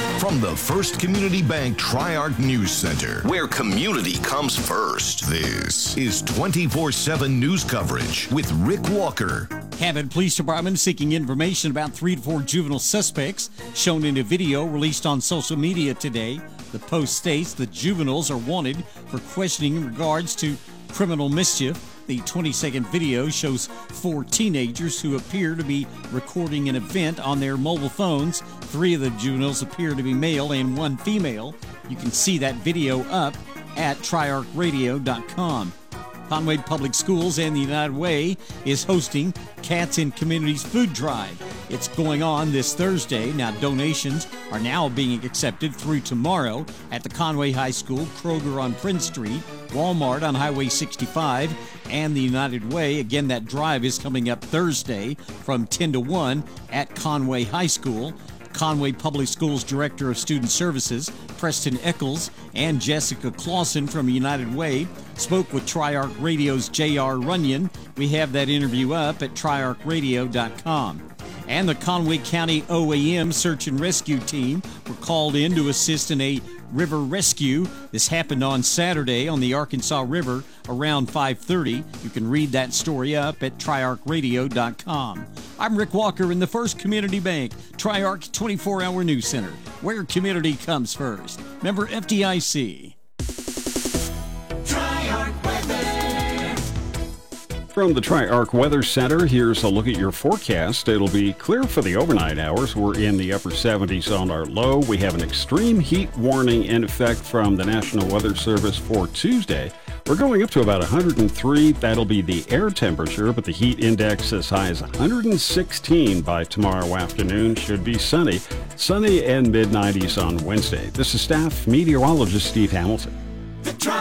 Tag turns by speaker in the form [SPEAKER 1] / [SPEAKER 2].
[SPEAKER 1] From the First Community Bank Tri-Arc News Center, where community comes first, this is 24/7 news coverage with Rick Walker.
[SPEAKER 2] Cabot Police Department seeking information about 3 to 4 juvenile suspects shown in a video released on social media today. The Post states the juveniles are wanted for questioning in regards to criminal mischief. The 20-second video shows 4 teenagers who appear to be recording an event on their mobile phones. 3 of the juveniles appear to be male and 1 female. You can see that video up at triarcradio.com. Conway Public Schools and the United Way is hosting Cats in Communities Food Drive. It's going on this Thursday. Now, donations are now being accepted through tomorrow at the Conway High School, Kroger on Prince Street, Walmart on Highway 65, and the United Way. Again, that drive is coming up Thursday from 10 to 1 at Conway High School. Conway Public Schools Director of Student Services, Preston Eccles, and Jessica Clausen from United Way spoke with Tri-Arc Radio's J.R. Runyon. We have that interview up at triarcradio.com. And the Conway County OAM Search and Rescue Team were called in to assist in a river rescue. This happened on Saturday on the Arkansas River around 5:30. You can read that story up at triarcradio.com. I'm Rick Walker in the First Community Bank Tri-Arc 24-hour news center, where community comes first. Member FDIC.
[SPEAKER 3] From the Tri-Arc Weather Center, here's a look at your forecast. It'll be clear for the overnight hours. We're in the upper 70s on our low. We have an extreme heat warning in effect from the National Weather Service for Tuesday. We're going up to about 103. That'll be the air temperature, but the heat index as high as 116 by tomorrow afternoon. Should be sunny and mid-90s on Wednesday. This is staff meteorologist Steve Hamilton.